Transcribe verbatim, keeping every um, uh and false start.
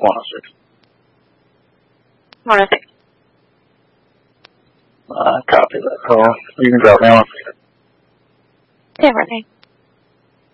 one oh six. one oh six. Uh, copy that call. You can drop me off. Yeah, right.